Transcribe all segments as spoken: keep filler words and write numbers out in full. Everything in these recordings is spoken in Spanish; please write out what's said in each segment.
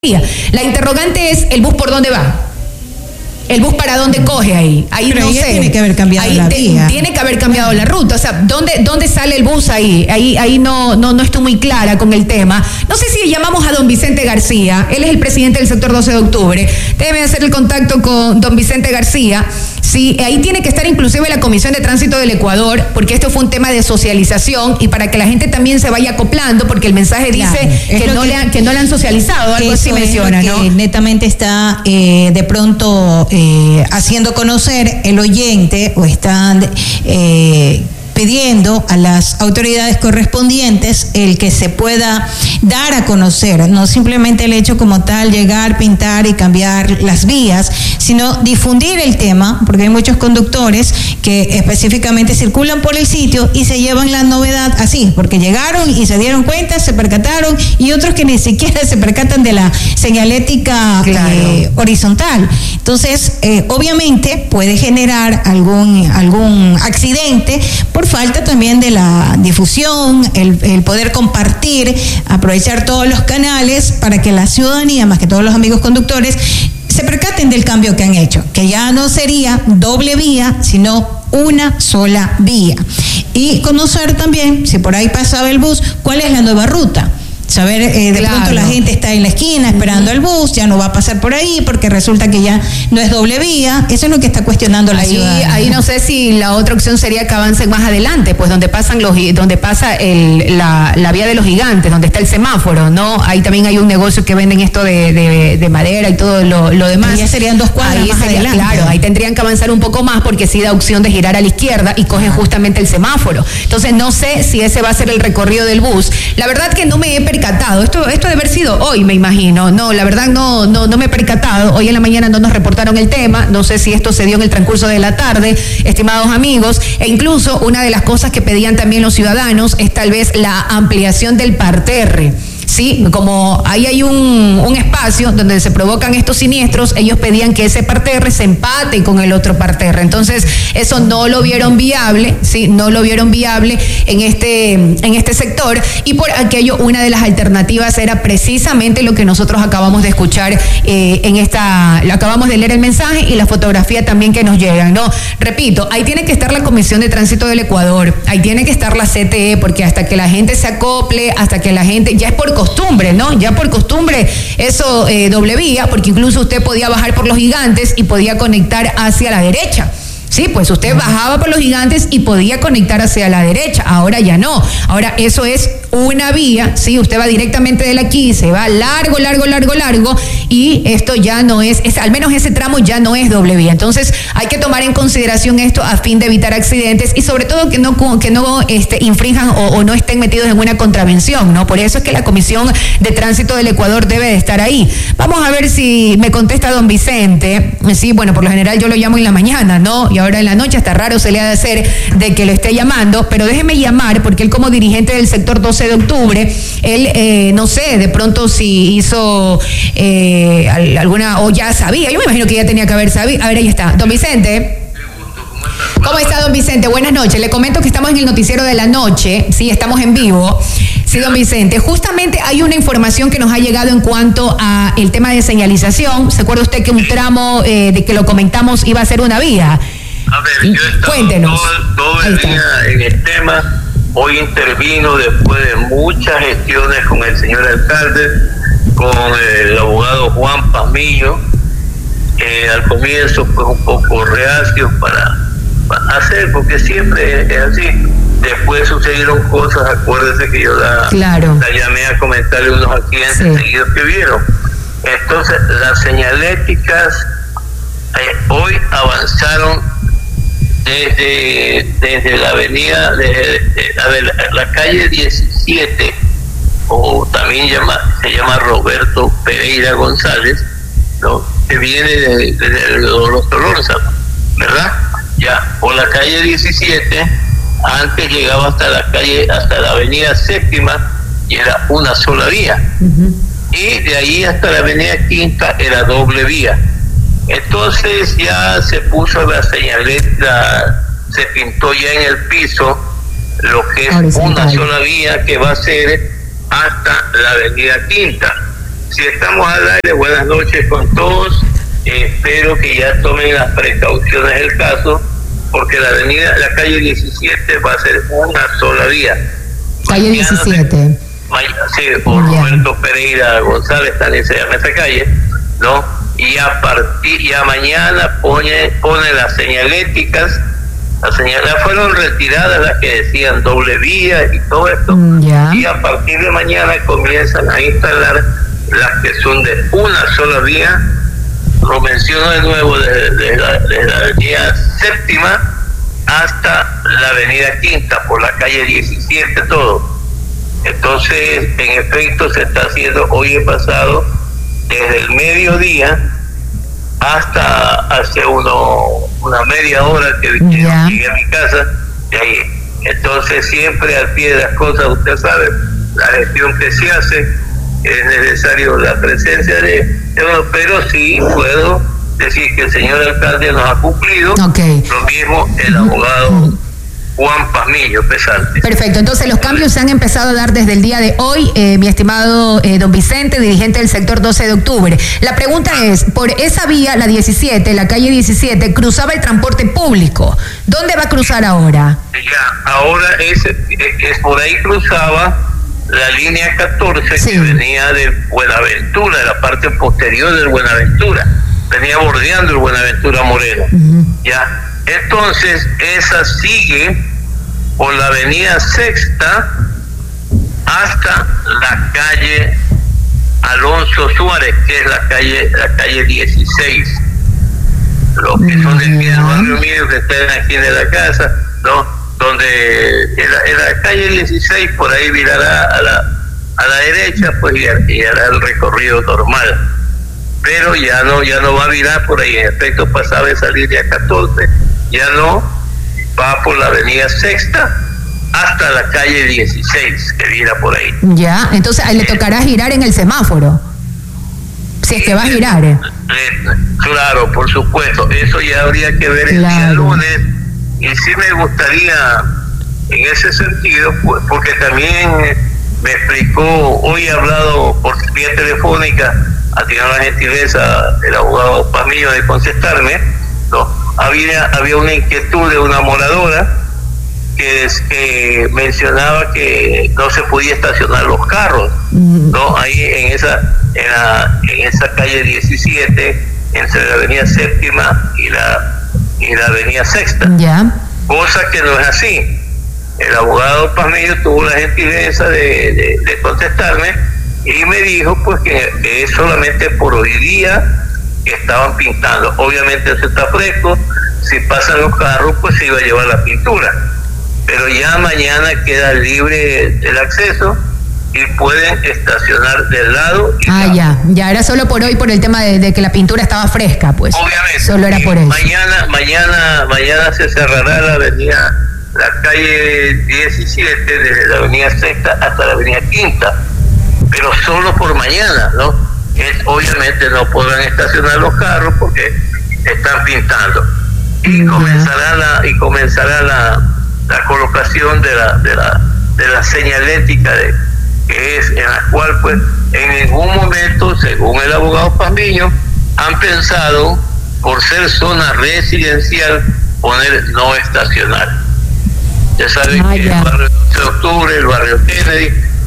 La interrogante es, ¿el bus por dónde va? ¿El bus para dónde coge ahí? Ahí Pero no sé. Tiene que haber cambiado ahí la te, vía. Tiene que haber cambiado la ruta. O sea, ¿dónde, dónde sale el bus ahí? Ahí, ahí no, no, no estoy muy clara con el tema. No sé si llamamos a don Vicente García. Él es el presidente del sector doce de octubre. Debe hacer el contacto con don Vicente García. Sí, ahí tiene que estar inclusive la Comisión de Tránsito del Ecuador, porque esto fue un tema de socialización y para que la gente también se vaya acoplando, porque el mensaje dice claro, que, no que, le han, que no le han socializado, algo así menciona, ¿no? Netamente está eh, de pronto eh, haciendo conocer el oyente o están eh, pidiendo a las autoridades correspondientes el que se pueda dar a conocer, no simplemente el hecho como tal, llegar, pintar y cambiar las vías, sino difundir el tema, porque hay muchos conductores que específicamente circulan por el sitio y se llevan la novedad así, porque llegaron y se dieron cuenta, se percataron, y otros que ni siquiera se percatan de la señalética claro. eh, horizontal. Entonces, eh, obviamente puede generar algún, algún accidente por falta también de la difusión, el, el poder compartir, aprovechar todos los canales para que la ciudadanía, más que todos los amigos conductores, se percaten del cambio que han hecho, que ya no sería doble vía, sino una sola vía. Y conocer también, si por ahí pasaba el bus, cuál es la nueva ruta. Saber, eh, de claro. pronto la gente está en la esquina esperando uh-huh. el bus, ya no va a pasar por ahí porque resulta que ya no es doble vía. Eso es lo que está cuestionando la ahí, ciudadanía. Ahí no sé si la otra opción sería que avancen más adelante, pues donde pasan los, donde pasa el, la, la vía de los gigantes, donde está el semáforo, ¿no? Ahí también hay un negocio que venden esto de, de, de madera y todo lo, lo demás. Ahí ya serían dos cuadras ahí más sería, adelante. Claro, ahí tendrían que avanzar un poco más porque sí da opción de girar a la izquierda y cogen justamente el semáforo. Entonces no sé si ese va a ser el recorrido del bus. La verdad que no me he percatado. Esto, esto de haber sido hoy, me imagino. No, la verdad no, no, no me he percatado. Hoy en la mañana no nos reportaron el tema. No sé si esto se dio en el transcurso de la tarde, estimados amigos. E incluso una de las cosas que pedían también los ciudadanos es tal vez la ampliación del parterre. Sí, como ahí hay un, un espacio donde se provocan estos siniestros, ellos pedían que ese parterre se empate con el otro parterre. Entonces, eso no lo vieron viable, sí, no lo vieron viable en este, en este sector. Y por aquello, una de las alternativas era precisamente lo que nosotros acabamos de escuchar eh, en esta, lo acabamos de leer el mensaje y la fotografía también que nos llegan, ¿no? Repito, ahí tiene que estar la Comisión de Tránsito del Ecuador, ahí tiene que estar la C T E, porque hasta que la gente se acople, hasta que la gente, ya es por costumbre, ¿no? Ya por costumbre eso eh, doble vía, porque incluso usted podía bajar por los gigantes y podía conectar hacia la derecha. Sí, pues usted bajaba por los gigantes y podía conectar hacia la derecha, ahora ya no, ahora eso es una vía, sí, usted va directamente de aquí, se va largo, largo, largo, largo, y esto ya no es, es, al menos ese tramo ya no es doble vía. Entonces hay que tomar en consideración esto a fin de evitar accidentes y sobre todo que no, que no este, infrinjan o, o no estén metidos en una contravención, ¿no? Por eso es que la Comisión de Tránsito del Ecuador debe de estar ahí. Vamos a ver si me contesta don Vicente. Sí, bueno, por lo general yo lo llamo en la mañana, ¿no? Y ahora en la noche hasta raro se le ha de hacer de que lo esté llamando, pero déjeme llamar porque él como dirigente del sector doce de octubre, él eh, no sé, de pronto si hizo eh, alguna, o ya sabía, yo me imagino que ya tenía que haber sabido. A ver, ahí está, don Vicente. ¿Cómo está, don Vicente? Buenas noches. Le comento que estamos en el noticiero de la noche, sí, estamos en vivo. Sí, don Vicente, justamente hay una información que nos ha llegado en cuanto a el tema de señalización. ¿Se acuerda usted que un tramo eh, de que lo comentamos iba a ser una vía? A ver, yo he estado Cuéntenos. todo, todo el día en el tema. Hoy intervino después de muchas gestiones con el señor alcalde, con el abogado Juan Pazmiño. Eh, al comienzo fue un poco reacio para, para hacer, porque siempre es así. Después sucedieron cosas, acuérdese que yo la, claro. la llamé a comentarle unos accidentes sí. seguidos que vieron. Entonces, las señaléticas eh, hoy avanzaron desde, desde la avenida, desde, desde la, de la, la calle diecisiete, o también llama, se llama Roberto Pereira González, ¿no? Que viene de, de, de los Dolores, ¿verdad? Ya, por la calle diecisiete, antes llegaba hasta la calle, hasta la avenida Séptima, y era una sola vía. Uh-huh. Y de ahí hasta la avenida Quinta era doble vía. Entonces ya se puso la señaleta, se pintó ya en el piso lo que es una sola vía que va a ser hasta la avenida Quinta. si estamos al aire, buenas noches con todos. Eh, espero que ya tomen las precauciones del caso, porque la avenida, la calle diecisiete va a ser una sola vía. Calle mañana diecisiete. Mañana, sí, por yeah. Roberto Pereira González, también se llama esa calle, ¿no? Y a partir, ya mañana pone, pone las señaléticas. Las señales fueron retiradas, las que decían doble vía y todo esto, yeah. Y a partir de mañana comienzan a instalar las que son de una sola vía. Lo menciono de nuevo, desde, desde, la, desde la avenida Séptima hasta la avenida Quinta, por la calle diecisiete, todo. Entonces, en efecto, se está haciendo hoy y pasado, desde el mediodía hasta hace uno, una media hora que yeah. llegué a mi casa, y ahí. Entonces, siempre al pie de las cosas, usted sabe, la gestión que se hace, es necesario la presencia de, de uno, pero sí puedo decir que el señor alcalde nos ha cumplido, okay. Lo mismo el abogado Juan Pazmiño Pesante. Perfecto, entonces los cambios se han empezado a dar desde el día de hoy, eh, mi estimado eh, don Vicente, dirigente del sector doce de octubre. La pregunta es, por esa vía, la diecisiete, la calle diecisiete, cruzaba el transporte público. ¿Dónde va a cruzar ahora? Ya, ahora es, es, es por ahí cruzaba la línea catorce, sí. Que venía de Buenaventura, de la parte posterior del Buenaventura, venía bordeando el Buenaventura Moreno. Uh-huh. Ya, entonces esa sigue por la avenida Sexta hasta la calle Alonso Suárez, que es la calle la calle dieciséis. Los que son del uh-huh. barrio mío, que están aquí en la casa, ¿no? Donde en la, en la calle dieciséis, por ahí virará a la a la derecha, pues y, y hará el recorrido normal, pero ya no ya no va a virar por ahí. En efecto, pasaba esa línea catorce, ya no va por la avenida Sexta hasta la calle dieciséis, que vira por ahí. Ya, entonces ahí le tocará girar en el semáforo, si es que va a girar. ¿eh? Claro, por supuesto, eso ya habría que ver el claro. día lunes. Y sí me gustaría, en ese sentido, pues, porque también me explicó, hoy he hablado por vía telefónica, ha tenido la gentileza el abogado Pazmiño de contestarme, ¿no? Había, había una inquietud de una moradora que, es, que mencionaba que no se podía estacionar los carros, ¿no? Ahí en esa, en la, en esa calle diecisiete, entre la avenida Séptima y la y la avenida Sexta, yeah. Cosa que no es así. El abogado Pazmiño tuvo la gentileza de, de, de contestarme y me dijo pues que, que es solamente por hoy día que estaban pintando. Obviamente eso está fresco, si pasan los carros pues se iba a llevar la pintura, pero ya mañana queda libre el acceso y pueden estacionar del lado. Y ah, lado. ya, ya era solo por hoy, por el tema de, de que la pintura estaba fresca, pues. Obviamente. Solo era por eso. Mañana, mañana, mañana se cerrará la avenida, la calle diecisiete, desde la avenida Sexta hasta la avenida Quinta, pero solo por mañana, ¿no? Es, obviamente no podrán estacionar los carros porque están pintando. Y uh-huh. comenzará la, y comenzará la, la colocación de la, de la, de la señalética de que es en la cual pues en ningún momento, según el abogado Pazmiño, han pensado, por ser zona residencial, poner no estacionar. Ya saben ah, que ya. El barrio de octubre, el barrio Kennedy,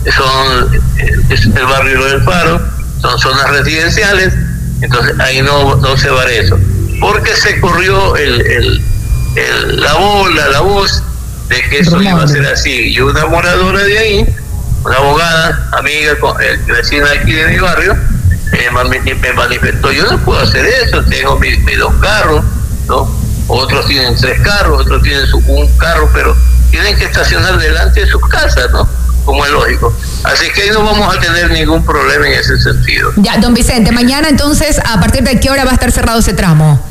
son es el barrio del Faro, son zonas residenciales, entonces ahí no, no se va a eso, porque se corrió el, el, el, la bola, la voz de que eso iba a ser así, y una moradora de ahí, una abogada, amiga, eh, vecina aquí de mi barrio, eh, me manifestó, yo no puedo hacer eso, tengo mis, mis dos carros, ¿no? Otros tienen tres carros, otros tienen su, un carro, pero tienen que estacionar delante de sus casas, ¿no? Como es lógico. Así que ahí no vamos a tener ningún problema en ese sentido. Ya, don Vicente, mañana entonces, ¿a partir de qué hora va a estar cerrado ese tramo?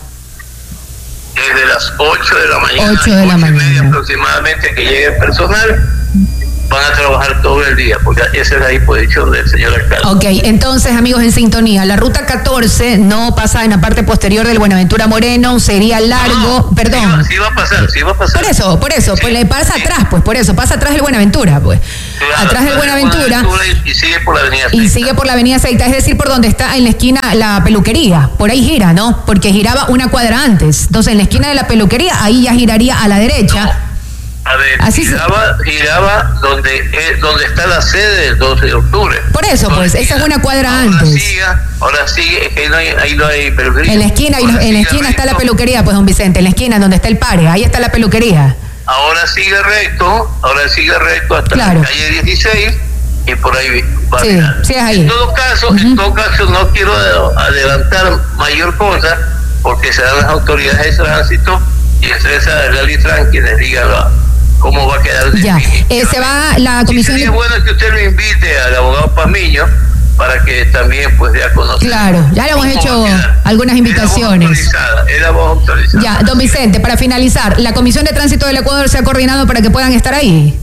Desde las ocho de la mañana, ocho de la mañana. Y media aproximadamente, que llegue el personal van a trabajar todo el día, porque esa es la disposición del señor alcalde. Ok, entonces, amigos, en sintonía, la ruta catorce no pasa en la parte posterior del Buenaventura Moreno, sería largo, no, no, perdón. Sí va, sí va a pasar, sí va a pasar. Por eso, por eso, sí, pues le pasa sí. atrás, pues por eso, pasa atrás del Buenaventura, pues. Claro, atrás del Buenaventura. Buenaventura y, y sigue por la avenida Seita. Y sigue por la avenida Seita, es decir, por donde está en la esquina la peluquería, por ahí gira, ¿no? Porque giraba una cuadra antes. Entonces, en la esquina de la peluquería, ahí ya giraría a la derecha. No. A ver, Así giraba, se... giraba donde eh, donde está la sede del doce de octubre. Por eso, donde pues, esa es una cuadra ahora antes. Sigue, ahora sigue, ahí no hay, ahí no hay peluquería. En la esquina, ahora en la esquina está la peluquería, pues, don Vicente, en la esquina donde está el pare, ahí está la peluquería. Ahora sigue recto, ahora sigue recto hasta claro. la calle dieciséis y por ahí va sí, a sí, es ahí. En todo caso, uh-huh. en todo caso no quiero adelantar mayor cosa porque serán las autoridades de tránsito y esa es la Litran quienes digan cómo va a quedar. Ya, eh, se va la comisión. Sí, sería de... bueno que usted lo invite al abogado Pazmiño para que también pues dé a conocer. Claro, ya le hemos hecho algunas invitaciones. Era voz autorizada. Ya, don Vicente, para finalizar, ¿la Comisión de Tránsito del Ecuador se ha coordinado para que puedan estar ahí?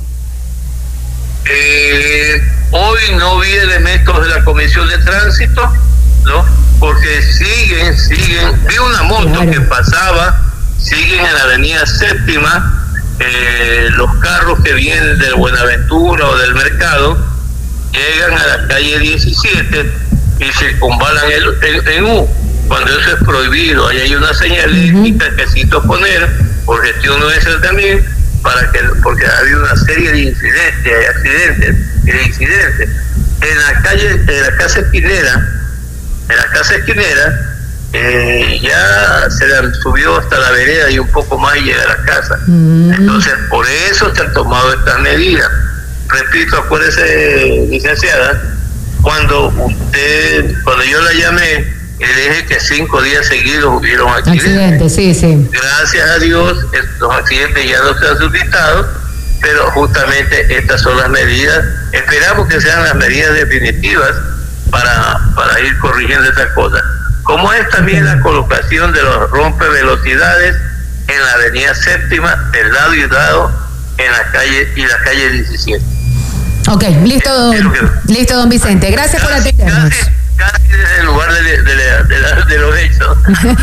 Eh, hoy no vi elementos de la Comisión de Tránsito, ¿no? Porque siguen, siguen, vi una moto claro. que pasaba, siguen en la avenida Séptima, eh, los carros que vienen del Buenaventura o del mercado, llegan a la calle diecisiete y circunvalan el, el, en U, cuando eso es prohibido. Ahí hay una señalética uh-huh. que necesito poner, por gestión nuestra también, para que, porque ha habido una serie de incidentes, de accidentes, de incidentes. En la calle, en la casa esquinera, en la casa esquinera, eh, ya se le subió hasta la vereda y un poco más y llega a la casa. Uh-huh. Entonces, por eso se han tomado estas medidas. Repito, acuérdese, licenciada, cuando usted, cuando yo la llamé, le dije que cinco días seguidos hubieron accidentes. Accidentes, sí, sí. Gracias a Dios, los accidentes ya no se han suscitado, pero justamente estas son las medidas. Esperamos que sean las medidas definitivas para, para ir corrigiendo estas cosas. Como es también la colocación de los rompevelocidades en la avenida Séptima, del lado y lado, en la calle y la calle diecisiete. Ok, listo, don, listo, don Vicente. Gracias casi, por atendernos. Casi, casi desde el lugar de, de, de, de, de los hechos.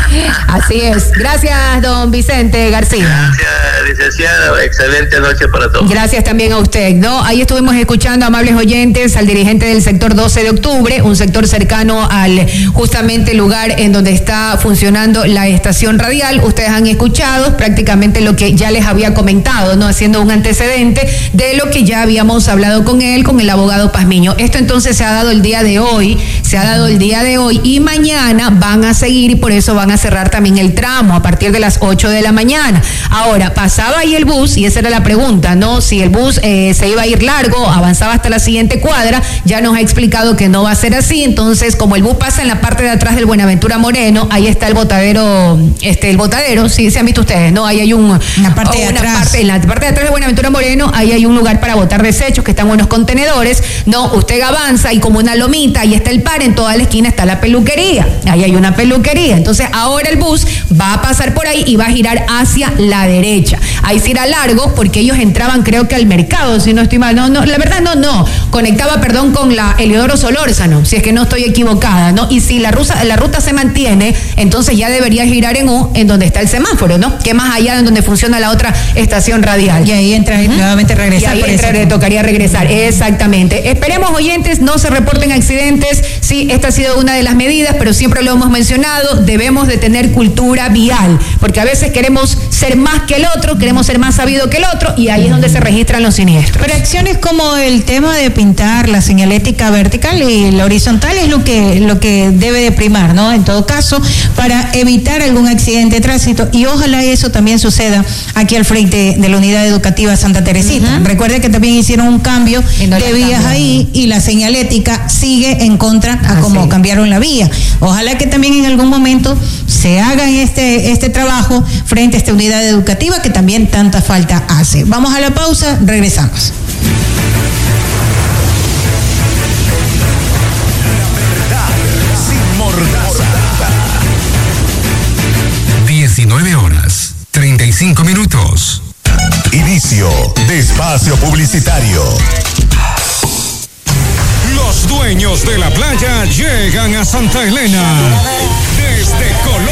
Así es. Gracias, don Vicente García. Gracias, licenciada. Excelente noche para todos. Gracias también a usted, ¿no? Ahí estuvimos escuchando, amables oyentes, al dirigente del sector doce de octubre, un sector cercano al justamente lugar en donde está funcionando la estación radial. Ustedes han escuchado prácticamente lo que ya les había comentado, ¿no? Haciendo un antecedente de lo que ya habíamos hablado con él, con el abogado Pazmiño. Esto entonces se ha dado el día de hoy, se ha dado el día de hoy y mañana van a seguir y por eso van a cerrar también el tramo a partir de las ocho de la mañana. Ahora, pasaba ahí el bus y esa era la pregunta, ¿no? Si el bus eh, se iba a ir largo, avanzaba hasta la siguiente cuadra, ya nos ha explicado que no va a ser así. Entonces, como el bus pasa en la parte de atrás del Buenaventura Moreno, ahí está el botadero, este, el botadero, sí, se han visto ustedes, ¿no? Ahí hay un... La parte de una atrás. Parte, en la parte de atrás del Buenaventura Moreno, ahí hay un lugar para botar desechos que están buenos contenedores, ¿no? Usted avanza y como una lomita, ahí está el par, en toda la esquina está la peluquería, ahí hay una peluquería. Entonces ahora el bus va a pasar por ahí y va a girar hacia la derecha. Ahí sí era largo porque ellos entraban creo que al mercado, si no estoy mal, no, no, la verdad no, no, conectaba, perdón, con la Eliodoro Solórzano, si es que no estoy equivocada, ¿no? Y si la ruta, la ruta se mantiene, entonces ya debería girar en U, en donde está el semáforo, ¿no? Que más allá de donde funciona la otra estación radial. Y ahí entra uh-huh. nuevamente regresar. Y ahí entra, le tocaría regresar, exactamente. Esperemos, oyentes, no se reporten accidentes. Sí, esta ha sido una de las medidas, pero siempre lo hemos mencionado, debemos de tener cultura vial, porque a veces queremos ser más que el otro, queremos ser más sabido que el otro, y ahí es donde se registran los siniestros. Pero acciones como el tema de pintar la señalética vertical y la horizontal es lo que, lo que debe de primar, ¿no? En todo caso, para evitar algún accidente de tránsito, y ojalá eso también suceda aquí al frente de la Unidad Educativa Santa Teresita. Uh-huh. Recuerde que también hicieron un cambio no de vías cambio. ahí, y la señalética sigue en contra a ah, cómo sí. cambiaron la vía. Ojalá que también en algún momento se haga este, este trabajo frente a esta unidad educativa que también tanta falta hace. Vamos a la pausa, regresamos. diecinueve horas, treinta y cinco minutos. Inicio de espacio publicitario. Los dueños de la playa llegan a Santa Elena. Desde Colombia.